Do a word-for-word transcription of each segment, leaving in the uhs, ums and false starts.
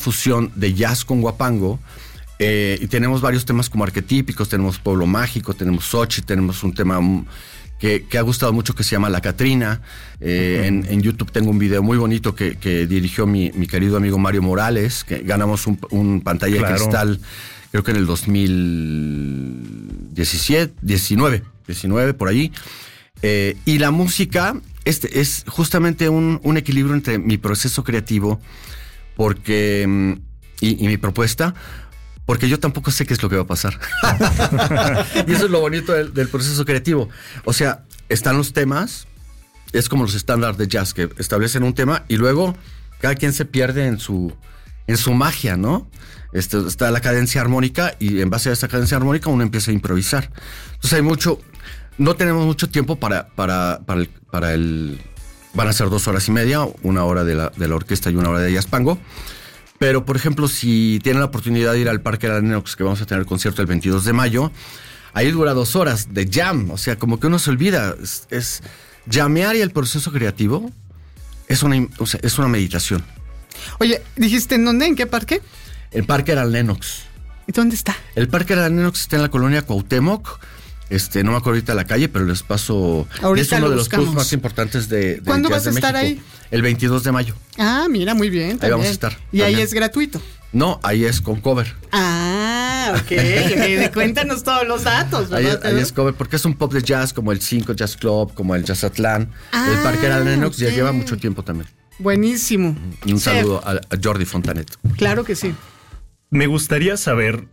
fusión de jazz con guapango. Eh, y tenemos varios temas como arquetípicos, tenemos Pueblo Mágico, tenemos Xochitl, tenemos un tema que, que ha gustado mucho que se llama La Catrina. Eh, uh-huh. en, en YouTube tengo un video muy bonito que, que dirigió mi, mi querido amigo Mario Morales, que ganamos un, un pantalla claro. de cristal, creo que en el dos mil diecisiete, diecinueve, diecinueve por allí. Eh, y la música este, es justamente un, un equilibrio entre mi proceso creativo porque y, y mi propuesta, porque yo tampoco sé qué es lo que va a pasar. Y eso es lo bonito del, del proceso creativo. O sea, están los temas, es como los estándares de jazz que establecen un tema y luego cada quien se pierde en su, en su magia, ¿no? Este, está la cadencia armónica y en base a esa cadencia armónica uno empieza a improvisar. Entonces hay mucho, no tenemos mucho tiempo para, para, para, el, para el... Van a ser dos horas y media, una hora de la, de la orquesta y una hora de Jazzpango. Pero, por ejemplo, si tienen la oportunidad de ir al Parque de la Lenox, que vamos a tener el concierto el veintidós de mayo, ahí dura dos horas de jam. O sea, como que uno se olvida. Es, es llamear y el proceso creativo es una, o sea, es una meditación. Oye, ¿dijiste en dónde? ¿En qué parque? El Parque de la Lenox. ¿Y dónde está? El Parque de la Lenox está en la colonia Cuauhtémoc. Este, no me acuerdo ahorita la calle, pero les paso. Ahorita es uno de los buscamos. clubs más importantes de, de ¿Cuándo vas a estar México. ahí? El veintidós de mayo. Ah, mira, muy bien. También. Ahí vamos a estar. ¿Y también. ahí es gratuito? No, ahí es con cover. Ah, ok. okay. Cuéntanos todos los datos, Ahí, ¿verdad? ahí es cover, porque es un pop de jazz como el cinco Jazz Club, como el Jazzatlán. Ah, el Parque de la Lenox okay. ya lleva mucho tiempo también. Buenísimo. Y un sí. saludo a, a Jordi Fontanet. Claro que sí. Me gustaría saber,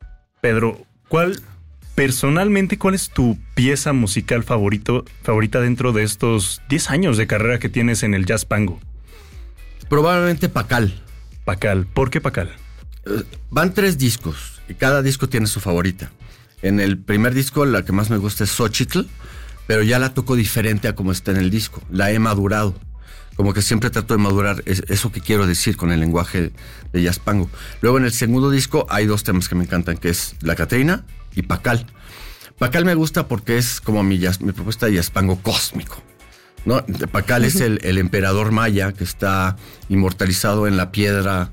Pedro, ¿cuál... Personalmente, ¿cuál es tu pieza musical favorito, favorita dentro de estos diez años de carrera que tienes en el Jazzpango? Probablemente Pacal. Pacal. ¿Por qué Pacal? Uh, van tres discos y cada disco tiene su favorita. En el primer disco la que más me gusta es Xochitl, pero ya la toco diferente a como está en el disco. La he madurado. Como que siempre trato de madurar eso que quiero decir con el lenguaje de Jazzpango. Luego en el segundo disco hay dos temas que me encantan, que es La Catrina y Pacal. Pacal me gusta porque es como mi, jazz, mi propuesta de Jazzpango cósmico, ¿no? Pacal uh-huh. es el, el emperador maya que está inmortalizado en la piedra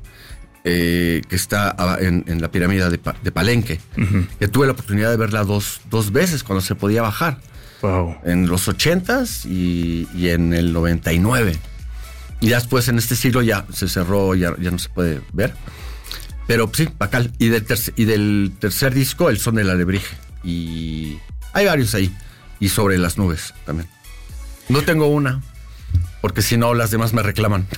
eh, que está en, en la pirámide de, de Palenque. Uh-huh. Que tuve la oportunidad de verla dos, dos veces cuando se podía bajar. Wow. En los ochentas y, y en el noventa y nueve. Y después en este siglo ya se cerró, ya, ya no se puede ver. Pero sí, Pacal. Y del, tercer, y del tercer disco, El Son del Alebrije. Y hay varios ahí. Y Sobre las Nubes también. No tengo una, porque si no, las demás me reclaman.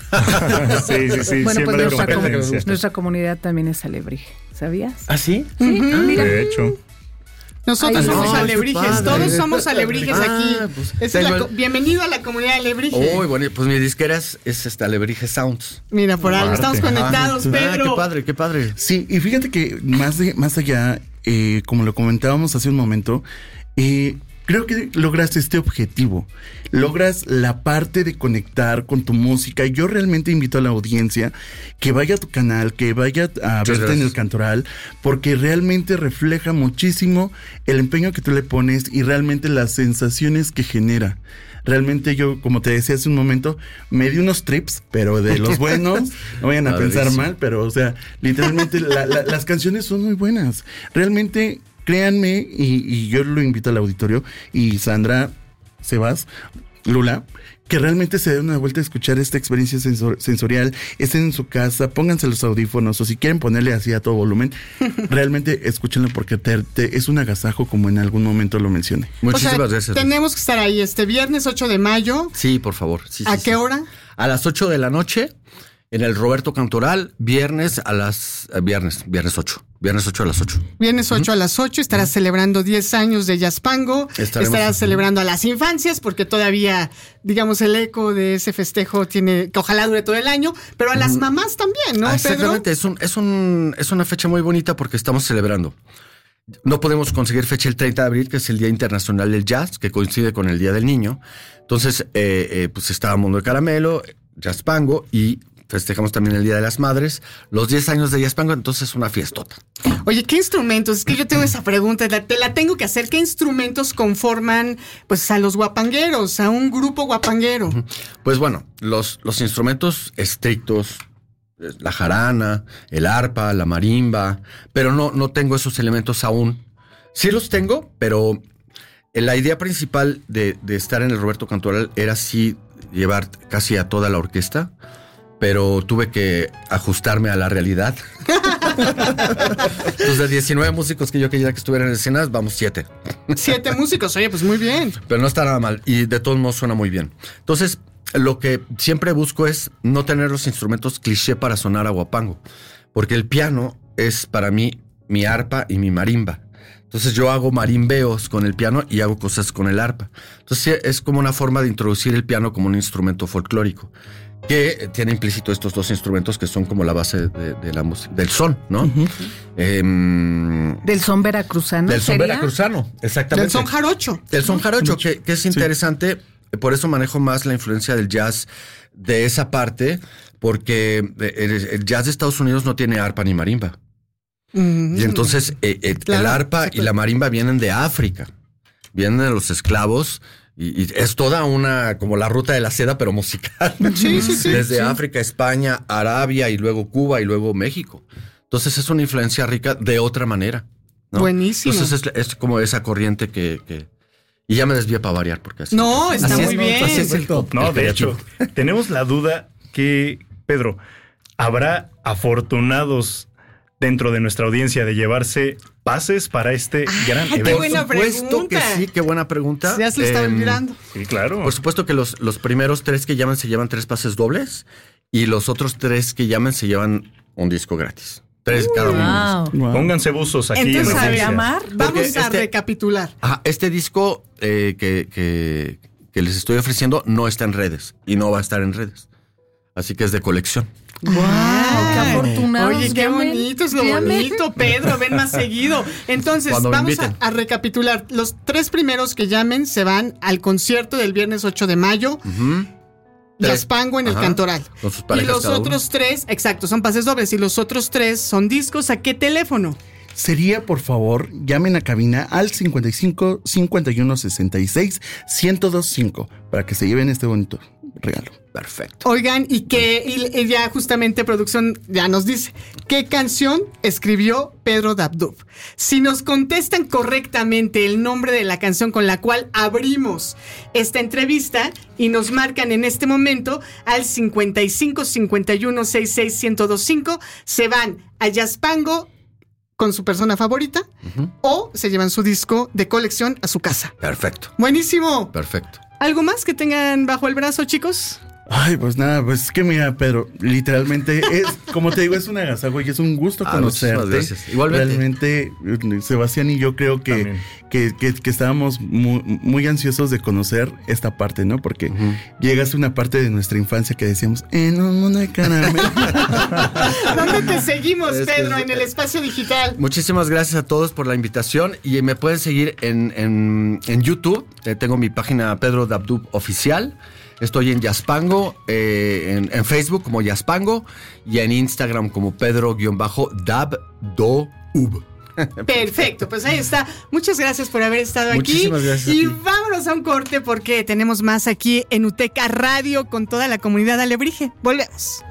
Sí, sí, sí. Bueno, pues nuestra, com- nuestra comunidad también es alebrije. ¿Sabías? ¿Ah, sí? Sí, uh-huh. mira. De hecho. Nosotros Ay, somos no, alebrijes, todos somos alebrijes ah, aquí. Pues, es la, el... Bienvenido a la comunidad alebrije. Uy, bueno, pues mi disquera es, es esta Alebrije Sounds. Mira, por ahí estamos conectados, ah, Pedro. Ah, qué padre, qué padre. Sí, y fíjate que más, de, más allá, eh, como lo comentábamos hace un momento, eh, creo que logras este objetivo, logras la parte de conectar con tu música. Yo realmente invito a la audiencia que vaya a tu canal, que vaya a Muchas verte gracias. En el Cantoral, porque realmente refleja muchísimo el empeño que tú le pones y realmente las sensaciones que genera. Realmente yo, como te decía hace un momento, me di unos trips, pero de los buenos, no vayan a pensar mal, pero o sea, literalmente la, la, las canciones son muy buenas. Realmente... Créanme, y, y yo lo invito al auditorio, y Sandra, Sebas, Lula, que realmente se den una vuelta a escuchar esta experiencia sensor, sensorial, estén en su casa, pónganse los audífonos, o si quieren ponerle así a todo volumen, realmente escúchenlo porque te, te, es un agasajo, como en algún momento lo mencioné. Muchísimas o sea, gracias. Tenemos que estar ahí este viernes ocho de mayo. Sí, por favor. Sí, ¿A sí, qué sí. hora? A las ocho de la noche. En el Roberto Cantoral, viernes a las... Eh, viernes, viernes ocho. Viernes ocho a las ocho. Viernes ocho uh-huh. a las ocho. Estarás uh-huh. celebrando diez años de Jazzpango. Estaremos... Estarás celebrando a las infancias, porque todavía, digamos, el eco de ese festejo tiene... que ojalá dure todo el año, pero a las uh-huh. mamás también, ¿no, ah, exactamente. Pedro? Es, un, es, un, es una fecha muy bonita porque estamos celebrando. No podemos conseguir fecha el treinta de abril, que es el Día Internacional del Jazz, que coincide con el Día del Niño. Entonces, eh, eh, pues está Mundo de Caramelo, Jazzpango y... festejamos también el Día de las Madres, los diez años de Jazzpango, entonces es una fiestota. Oye, ¿qué instrumentos? Es que yo tengo esa pregunta, te la tengo que hacer. ¿Qué instrumentos conforman pues a los guapangueros, a un grupo guapanguero? Pues bueno, los, los instrumentos estrictos, la jarana, el arpa, la marimba, pero no, no tengo esos elementos aún. Sí los tengo, pero la idea principal de, de estar en el Roberto Cantoral era sí llevar casi a toda la orquesta, pero tuve que ajustarme a la realidad. Entonces, de diecinueve músicos que yo quería que estuvieran en escenas, vamos siete. Siete músicos, oye, pues muy bien. Pero no está nada mal, y de todos modos suena muy bien. Entonces, lo que siempre busco es no tener los instrumentos cliché para sonar a guapango, porque el piano es para mí mi arpa y mi marimba. Entonces yo hago marimbeos con el piano y hago cosas con el arpa. Entonces es como una forma de introducir el piano como un instrumento folclórico, que tiene implícito estos dos instrumentos que son como la base de, de la música, del son, ¿no? Uh-huh. Eh, del son veracruzano. Del son ¿sería? veracruzano, exactamente. Del son jarocho. Del son jarocho, que, que es interesante. Sí. Por eso manejo más la influencia del jazz de esa parte, porque el, el jazz de Estados Unidos no tiene arpa ni marimba. Mm. Y entonces eh, eh, claro, el arpa sí, y la marimba vienen de África, vienen de los esclavos. Y, y es toda una, como la ruta de la seda, pero musical. Sí, sí, sí. Desde sí. África, España, Arabia y luego Cuba y luego México. Entonces es una influencia rica de otra manera, ¿no? Buenísimo. Entonces es, es como esa corriente que, que... Y ya me desvié para variar porque así... No, está así muy es, bien. Así es el, no, el de hecho, tenemos la duda que, Pedro, ¿habrá afortunados dentro de nuestra audiencia de llevarse pases para este ah, gran evento? ¡Qué buena Por supuesto pregunta! que sí, qué buena pregunta. Ya se lo estaban eh, mirando. Sí, claro. Por supuesto que los, los primeros tres que llaman se llevan tres pases dobles y los otros tres que llaman se llevan un disco gratis. Tres uh, cada uno. Wow. Pónganse buzos aquí. Entonces, en a la llamar, vamos Porque a este, recapitular. Ajá, este disco eh, que, que, que les estoy ofreciendo no está en redes y no va a estar en redes. Así que es de colección. ¡Wow! Ah, ¡Qué afortunados! Oye, qué llamen, bonito es lo llamen. bonito, Pedro, ven más seguido. Entonces, Cuando vamos a, a recapitular. Los tres primeros que llamen se van al concierto del viernes ocho de mayo. Uh-huh. Yaspango en el Ajá. Cantoral. Con sus Y parejas los cada otros uno. tres, exacto, son pases dobles. Y los otros tres son discos. ¿A qué teléfono? Sería, por favor, llamen a cabina al cincuenta y cinco, cincuenta y uno, sesenta y seis, ciento veinticinco para que se lleven este bonito regalo. Perfecto. Oigan, y que y, y ya justamente producción ya nos dice, ¿qué canción escribió Pedro Dabdub? Si nos contestan correctamente el nombre de la canción con la cual abrimos esta entrevista y nos marcan en este momento al cincuenta y cinco, cincuenta y uno, sesenta y seis, ciento veinticinco, se van a Yaspango con su persona favorita uh-huh. o se llevan su disco de colección a su casa. Perfecto. Buenísimo. Perfecto. ¿Algo más que tengan bajo el brazo, chicos? Ay, pues nada, pues es que mira, Pedro, literalmente es, como te digo, es un agasajo y es un gusto ah, conocerte. Igualmente. Realmente, Sebastián y yo creo que, que, que, que estábamos muy, muy ansiosos de conocer esta parte, ¿no? Porque uh-huh. llegas a una parte de nuestra infancia que decíamos, en un mundo de caramelo. ¿Dónde te seguimos, es Pedro? es, en el espacio digital. Muchísimas gracias a todos por la invitación y me pueden seguir en, en, en YouTube. Eh, tengo mi página Pedro Dabdub Oficial. Estoy en Yaspango, eh, en, en Facebook como Yaspango y en Instagram como Pedro-Dabdub. Perfecto, pues ahí está. Muchas gracias por haber estado Muchísimas aquí. Gracias y a ti. vámonos a un corte porque tenemos más aquí en Uteca Radio con toda la comunidad alebrije. Volvemos.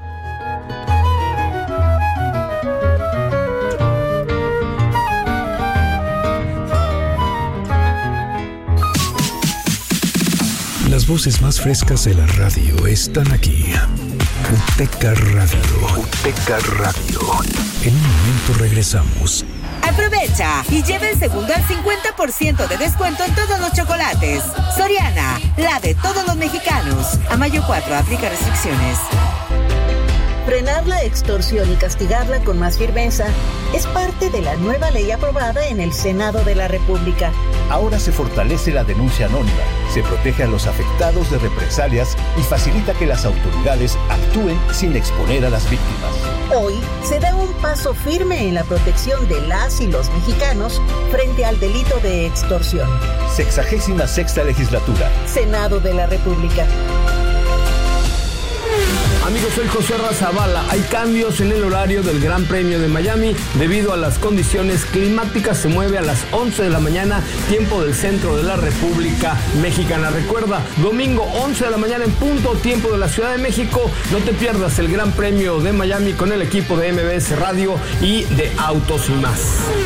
Las voces más frescas de la radio están aquí. Uteca Radio. Uteca Radio. En un momento regresamos. Aprovecha y lleva el segundo al cincuenta por ciento de descuento en todos los chocolates. Soriana, la de todos los mexicanos. A mayo cuatro, aplica restricciones. Frenar la extorsión y castigarla con más firmeza es parte de la nueva ley aprobada en el Senado de la República. Ahora se fortalece la denuncia anónima, se protege a los afectados de represalias y facilita que las autoridades actúen sin exponer a las víctimas. Hoy se da un paso firme en la protección de las y los mexicanos frente al delito de extorsión. Sexagésima sexta legislatura. Senado de la República. Amigos, soy José Razabala. Hay cambios en el horario del Gran Premio de Miami debido a las condiciones climáticas. Se mueve a las once de la mañana, tiempo del centro de la República Mexicana. Recuerda, domingo once de la mañana en punto, tiempo de la Ciudad de México. No te pierdas el Gran Premio de Miami con el equipo de M B S Radio y de Autos y Más.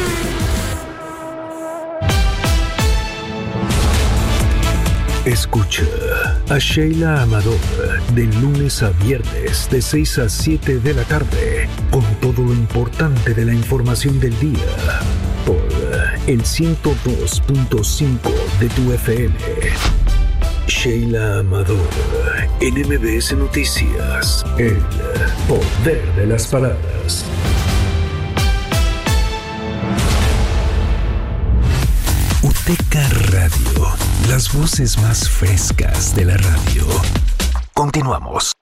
Escucha a Sheila Amador de lunes a viernes de seis a siete de la tarde con todo lo importante de la información del día por el ciento dos punto cinco de tu F M. Sheila Amador en M B S Noticias, el poder de las palabras. Uteca Radio, las voces más frescas de la radio. Continuamos.